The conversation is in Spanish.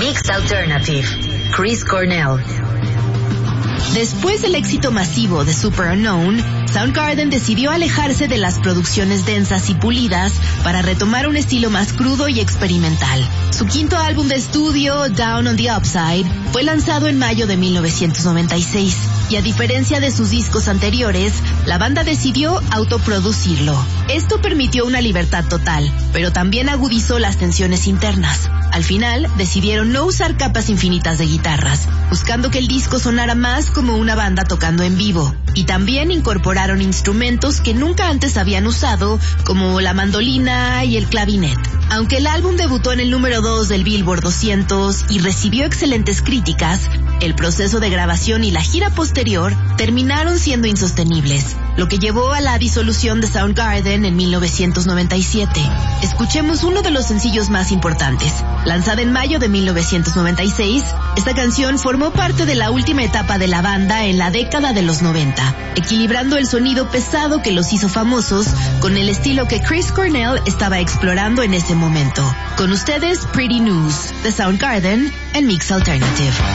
Mixed Alternative, Chris Cornell. Después del éxito masivo de Super Unknown, Soundgarden decidió alejarse de las producciones densas y pulidas para retomar un estilo más crudo y experimental. Su quinto álbum de estudio, Down on the Upside, fue lanzado en mayo de 1996, y a diferencia de sus discos anteriores, la banda decidió autoproducirlo. Esto permitió una libertad total, pero también agudizó las tensiones internas. Al final, decidieron no usar capas infinitas de guitarras, buscando que el disco sonara más como una banda tocando en vivo. Y también incorporaron instrumentos que nunca antes habían usado, como la mandolina y el clavinet. Aunque el álbum debutó en el número 2 del Billboard 200 y recibió excelentes críticas, el proceso de grabación y la gira posterior terminaron siendo insostenibles, lo que llevó a la disolución de Soundgarden en 1997. Escuchemos uno de los sencillos más importantes. Lanzada en mayo de 1996, esta canción formó parte de la última etapa de la banda en la década de los 90, equilibrando el sonido pesado que los hizo famosos con el estilo que Chris Cornell estaba explorando en ese momento. Con ustedes, Pretty News, de Soundgarden en Mixed Alternative.